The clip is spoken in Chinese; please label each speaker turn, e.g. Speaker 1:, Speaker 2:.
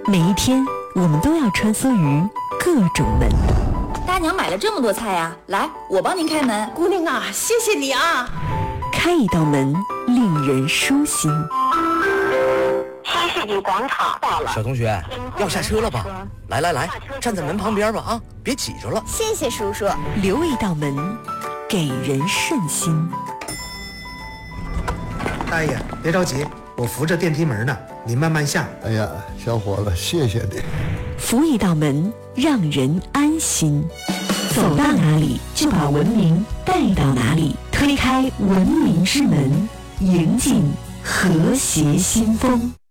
Speaker 1: 每一天，我们都要穿梭于各种门。
Speaker 2: 大娘买了这么多菜呀，来，我帮您开门。
Speaker 3: 姑娘啊，谢谢你啊！
Speaker 1: 开一道门，令人舒心。
Speaker 4: 新世纪广场到了。
Speaker 5: 小同学，要下车了吧？来，站在门旁边吧啊，别挤着了。
Speaker 4: 谢谢叔叔。
Speaker 1: 留一道门，给人顺心。
Speaker 6: 大爷，别着急，我扶着电梯门呢，你慢慢下。
Speaker 7: 哎呀，小伙子，谢谢你。
Speaker 1: 扶一道门，让人安心。走到哪里，就把文明带到哪里。推开文明之门，迎进和谐新风。